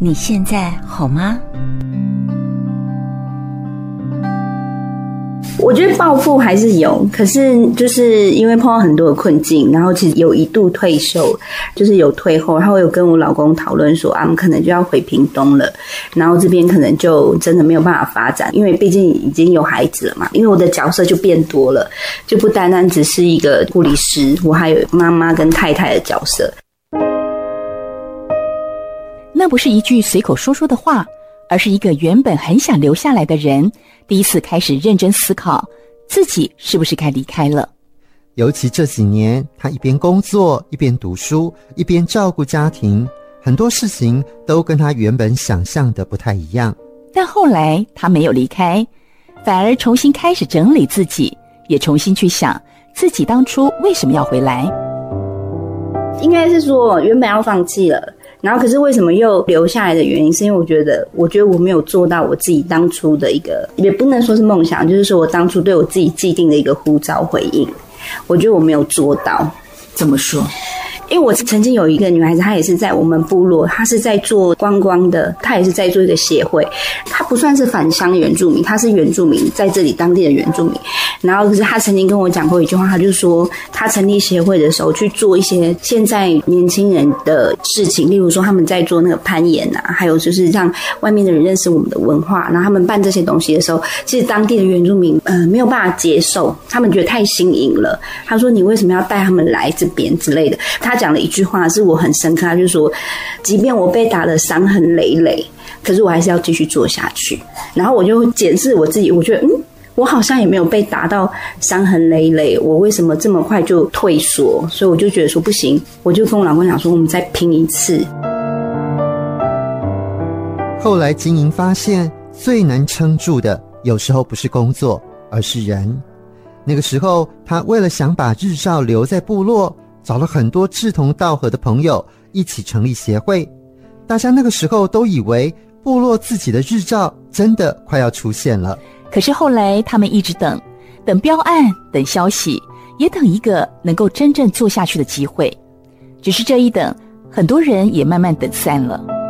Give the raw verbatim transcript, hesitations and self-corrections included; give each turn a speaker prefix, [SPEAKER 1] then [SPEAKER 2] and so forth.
[SPEAKER 1] 你现在好吗？
[SPEAKER 2] 我觉得抱负还是有，可是就是因为碰到很多的困境，然后其实有一度退休，就是有退后，然后我有跟我老公讨论说啊，我们可能就要回屏东了，然后这边可能就真的没有办法发展，因为毕竟已经有孩子了嘛，因为我的角色就变多了，就不单单只是一个护理师，我还有妈妈跟太太的角色。
[SPEAKER 3] 那不是一句随口说说的话，而是一个原本很想留下来的人，第一次开始认真思考自己是不是该离开了。
[SPEAKER 4] 尤其这几年，他一边工作，一边读书，一边照顾家庭，很多事情都跟他原本想象的不太一样。
[SPEAKER 3] 但后来他没有离开，反而重新开始整理自己，也重新去想自己当初为什么要回来。
[SPEAKER 2] 应该是说原本要放弃了，然后可是为什么又留下来的原因，是因为我觉得我觉得我没有做到我自己当初的一个，也不能说是梦想，就是说我当初对我自己既定的一个呼召回应，我觉得我没有做到。
[SPEAKER 1] 怎么说？
[SPEAKER 2] 因为我曾经有一个女孩子，她也是在我们部落，她是在做观光的，她也是在做一个协会，她不算是返乡原住民，她是原住民，在这里当地的原住民。然后可是她曾经跟我讲过一句话，她就说她成立协会的时候去做一些现在年轻人的事情，例如说他们在做那个攀岩啊，还有就是让外面的人认识我们的文化，然后他们办这些东西的时候，其实当地的原住民呃没有办法接受，他们觉得太新颖了。他说你为什么要带他们来这边之类的。他讲了一句话是我很深刻，他就说即便我被打得伤痕累累，可是我还是要继续做下去。然后我就检视我自己，我觉得嗯，我好像也没有被打到伤痕累累，我为什么这么快就退缩？所以我就觉得说不行，我就跟我老公讲说我们再拼一次。
[SPEAKER 4] 后来经营发现，最难撑住的有时候不是工作，而是人。那个时候他为了想把日照留在部落，找了很多志同道合的朋友一起成立协会。大家那个时候都以为部落自己的日照真的快要出现了，
[SPEAKER 3] 可是后来他们一直等，等标案，等消息，也等一个能够真正做下去的机会。只是这一等，很多人也慢慢等散了。